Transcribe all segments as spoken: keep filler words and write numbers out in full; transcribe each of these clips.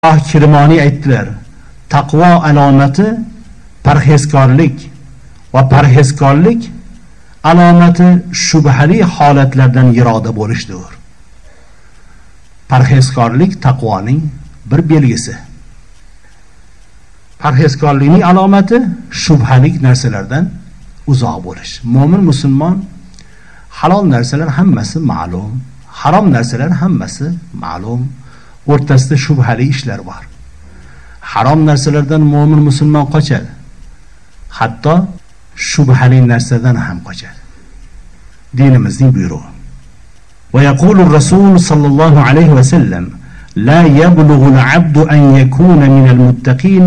Kirmoni aytdilar. Taqvo alomati parhezkorlik va parhezkorlik alomati shubhali holatlardan yiroqda bo'lishdir. Parhezkorlik taqvoning bir belgisi. Parhezkorlikning alomati shubhali narsalardan uzoq bo'lish. Mo'min musulmon halol narsalar hammasi ma'lum, harom narsalar hammasi ma'lum. O'rtasida shubhali ishlar bor. Harom narsalardan mo'min musulmon qochadi. Hatto shubhali narsadan ham qochadi. Dinimizning buyrug'i. Va yaqulu Rasul sallallohu alayhi va sallam: "La yablughu al-'abdu an yakuna min al-muttaqin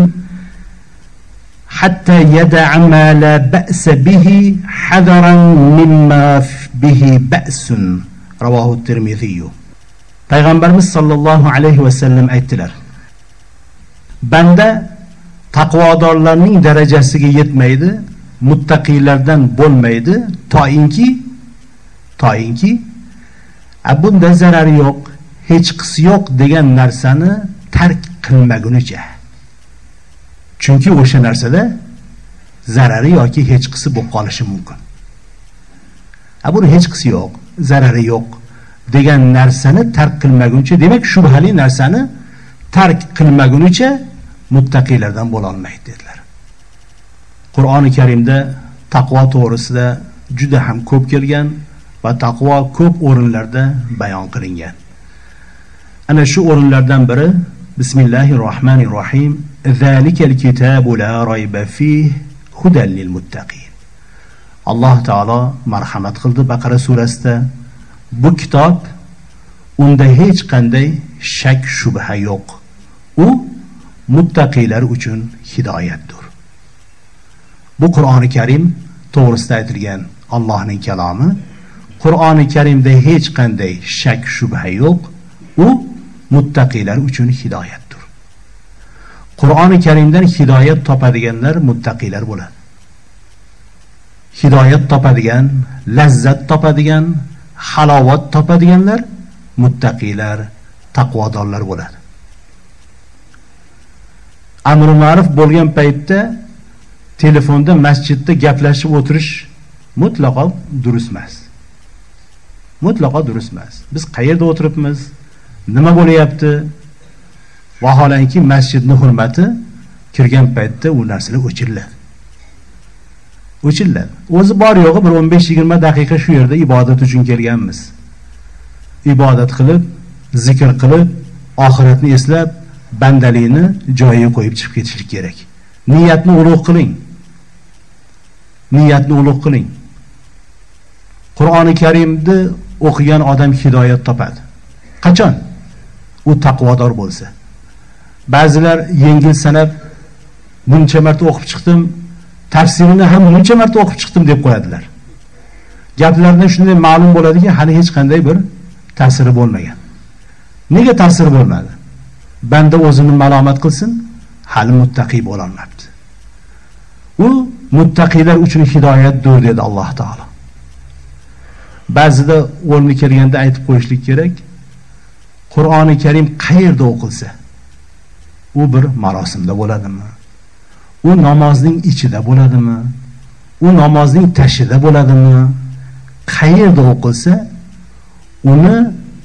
hatta yada'a ma la ba'sa bihi hadaran mimma bihi ba'sun." Rawahu at-Tirmidhi. Payg'ambarimiz sollallohu alayhi va sallam aytdilar: Banda taqvodorlarning darajasiga yetmaydi, muttaqilardan bo'lmaydi, toinki toinki bunda zarari yo'q, hech qisi yo'q degan narsani tark qilmagunicha. Chunki o'sha narsada zarari yoki hech qisi bo'lib qolishi mumkin. Buni hech qisi yo'q, zarari yo'q degan narsani tark qilmaguncha, demak shubhali narsani tark qilmaguncha muttaqilardan bo'la olmaydi dedilar. Qur'oni Karimda taqvo to'g'risida juda ham ko'p kelgan va taqvo ko'p o'rinlarda bayon qilingan. Ana shu o'rinlardan biri Bismillahirrohmanirrohim. Zalikal kitabu la rayba fihi hudan lil muttaqin. Alloh taolo marhamat qildi Baqara surasida. Bu kitob, unda hech qanday shak shubha yo'q. U muttaqilar uchun hidoyatdir. Bu Qur'oni Karim to'g'risida aytilgan Allohning kalomi. Qur'oni Karimda hech qanday shak shubha yo'q. U muttaqilar uchun hidoyatdir. Qur'oni Karimdan hidoyat topadiganlar muttaqilar bo'ladi. Hidoyat topadigan, lazzat topadigan, halovat topadiganlar muttaqilar, taqvodorlar bo'ladi. Amr ma'ruf bo'lgan paytda telefonda masjidda gaplashib o'tirish mutlaqo durust emas. Mutlaqo durust emas. Biz qayerda o'tiribmiz, nima bo'layapti? Vaholanki masjidning hurmati kirgan paytda u narsalar o'chiriladi. O'chiriladi. O'zi bor yo'g'i bir o'n besh yigirma daqiqa shu yerda ibodat uchun kelganmiz. Ibodat qilib, zikr qilib, oxiratni eslab, bandalikni joyiga qo'yib chiqib ketishlik kerak. Niyatni ulug' qiling. Niyatni ulug' qiling. Qur'oni Karimni o'qigan odam hidoyat topadi. Qachon? U taqvodor bo'lsa. Ba'zilar yengil sanab buncha marta o'qib chiqdim, tafsirini ham buncha marta o'qib chiqdim deb qo'yadilar. Gaplardan shunday ma'lum bo'ladiki, hali hech qanday bir ta'siri bo'lmagan. Nega ta'siri bo'lmadi? Banda o'zini malomat qilsin, hali muttaqi bo'la olmabdi. U muttaqilar uchun hidoyatdir dedi Alloh taolo. Ba'zida o'rni kelganda aytib qo'yishlik kerak. Qur'oni Karim qayerda o'qilsa, u bir marosimda bo'ladimi? U namozning ichida bo'ladimi? U namozning tashida bo'ladimi? Qayerda o'qilsa, uni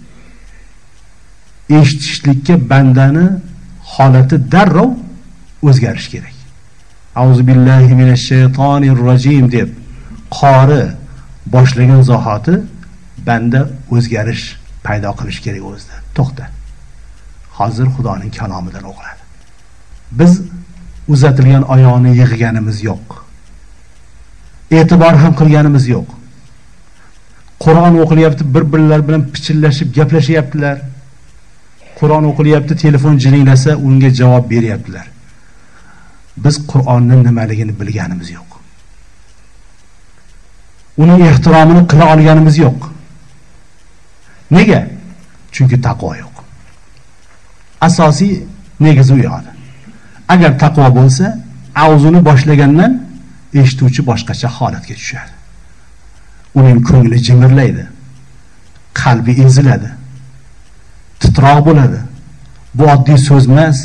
eshitishlikka bandani holati darrov o'zgarish kerak. Auzu billahi minash shaytonir rojim deb qori boshlagan zahoti banda o'zgarish paydo qilish kerak o'zida. To'xta. Hozir Xudoning kalomidan o'qiladi. Biz uzatilgan oyoqni yig'ganimiz yo'q. E'tibor ham qilganimiz yo'q. Qur'on o'qilyapti, bir-birlar bilan pichillashib gaplashyaptilar. Qur'on o'qilyapti, telefon jiringlasa unga javob beryaptilar. Biz Qur'onning nimaligini bilganimiz yo'q. Uning ehtiromini qila olganimiz yo'q. Nega? Chunki taqvo yo'q. Asosiy negizi u yo'q. Agar taqvo bo'lsa, avzuni boshlagandan eshituvchi boshqacha holatga tushadi. Uning ko'ngli jimirlaydi, qalbi eziladi, titroq bo'ladi. Bu oddiy so'z emas.